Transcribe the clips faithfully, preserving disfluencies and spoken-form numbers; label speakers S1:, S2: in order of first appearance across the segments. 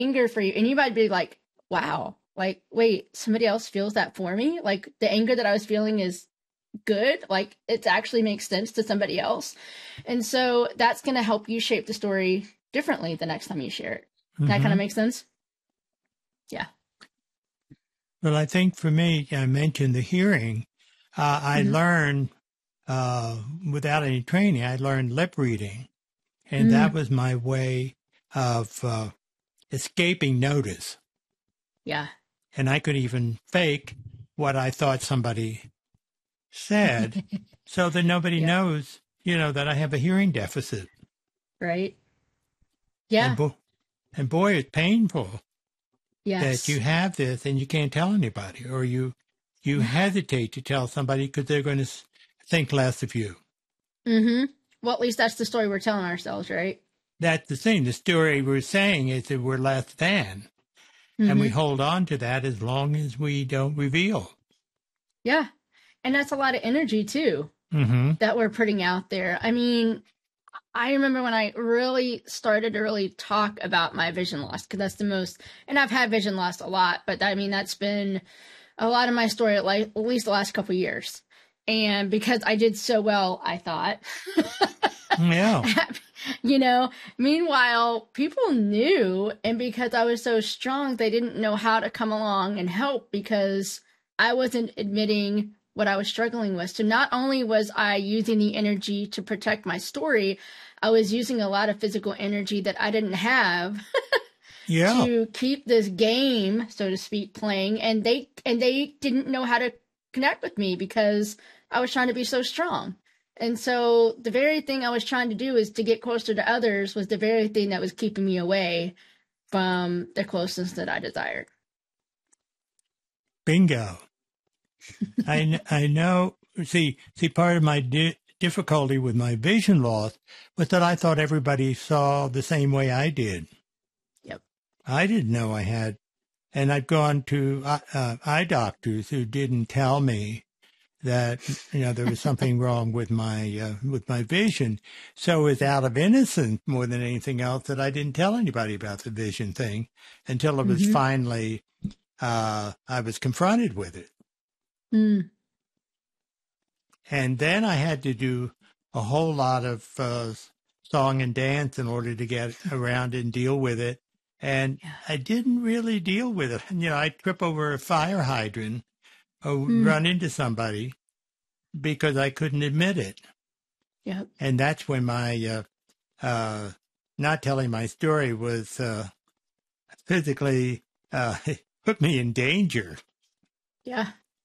S1: anger for you. And you might be like, wow, like, wait, somebody else feels that for me? Like the anger that I was feeling is good. Like it actually makes sense to somebody else. And so that's going to help you shape the story differently the next time you share it. Mm-hmm. That kind of makes sense? Yeah.
S2: Well, I think for me, I mentioned the hearing. Uh, I mm-hmm. learned uh, without any training, I learned lip reading. And mm. that was my way of uh, escaping notice.
S1: Yeah.
S2: And I could even fake what I thought somebody said so that nobody yeah. knows, you know, that I have a hearing deficit.
S1: Right. Yeah.
S2: And, bo- and boy, it's painful
S1: yes.
S2: that you have this and you can't tell anybody, or you you hesitate to tell somebody because they're going to think less of you.
S1: Mm-hmm. Well, at least that's the story we're telling ourselves, right?
S2: That's the thing. The story we're saying is that we're less than. Mm-hmm. And we hold on to that as long as we don't reveal.
S1: Yeah. And that's a lot of energy, too,
S2: mm-hmm.
S1: that we're putting out there. I mean, I remember when I really started to really talk about my vision loss, because that's the most, and I've had vision loss a lot, but I mean, that's been a lot of my story at, like, at least the last couple of years. And because I did so well, I thought,
S2: yeah,
S1: you know, meanwhile, people knew, and because I was so strong, they didn't know how to come along and help because I wasn't admitting what I was struggling with. So not only was I using the energy to protect my story, I was using a lot of physical energy that I didn't have
S2: yeah.
S1: to keep this game, so to speak, playing. And they, and they didn't know how to connect with me because I was trying to be so strong. And so the very thing I was trying to do is to get closer to others was the very thing that was keeping me away from the closeness that I desired.
S2: Bingo. I, I know, see, see, part of my di- difficulty with my vision loss was that I thought everybody saw the same way I did.
S1: Yep.
S2: I didn't know I had, and I'd gone to uh, uh, eye doctors who didn't tell me that, you know, there was something wrong with my uh, with my vision. So it was out of innocence more than anything else that I didn't tell anybody about the vision thing until it was mm-hmm. finally uh, I was confronted with it.
S1: Mm.
S2: And then I had to do a whole lot of uh, song and dance in order to get around and deal with it. And yeah. I didn't really deal with it. You know, I'd trip over a fire hydrant or mm. run into somebody because I couldn't admit it.
S1: Yep.
S2: And that's when my uh, uh, not telling my story was uh, physically uh, put me in danger.
S1: Yeah.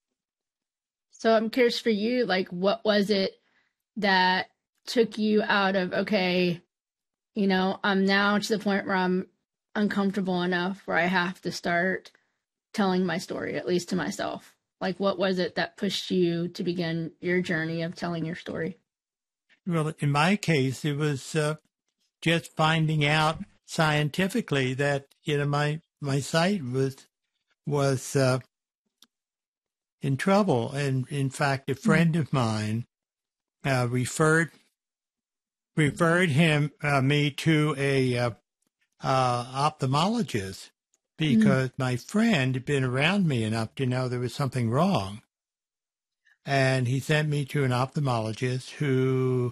S1: So I'm curious for you, like, what was it that took you out of, okay, you know, I'm now to the point where I'm uncomfortable enough where I have to start telling my story, at least to myself? Like, what was it that pushed you to begin your journey of telling your story?
S2: Well, in my case, it was uh, just finding out scientifically that, you know, my, my sight was, was uh, in trouble. And in fact, a friend mm-hmm. of mine uh, referred, referred him, uh, me to a uh, uh, ophthalmologist because mm-hmm. my friend had been around me enough to know there was something wrong. And he sent me to an ophthalmologist who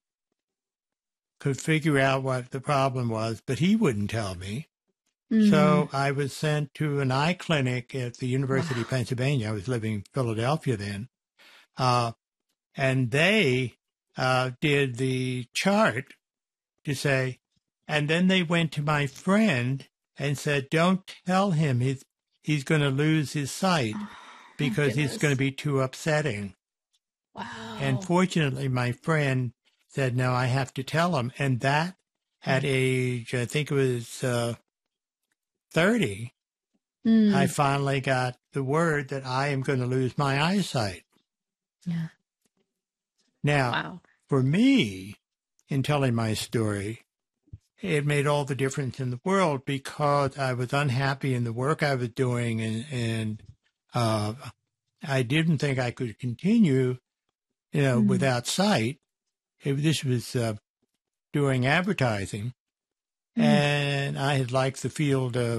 S2: could figure out what the problem was, but he wouldn't tell me. Mm-hmm. So I was sent to an eye clinic at the University wow. of Pennsylvania. I was living in Philadelphia then. Uh, and they uh, did the chart to say, and then they went to my friend and said, don't tell him he's, he's going to lose his sight because oh, it's going to be too upsetting.
S1: Wow.
S2: And fortunately, my friend said, no, I have to tell him. And that at age, I think it was uh, thirty, mm. I finally got the word that I am going to lose my eyesight.
S1: Yeah.
S2: Now,
S1: wow.
S2: for me, in telling my story, it made all the difference in the world because I was unhappy in the work I was doing, and, and uh, I didn't think I could continue, you know, mm. without sight. It, this was uh, doing advertising. and I had liked the field of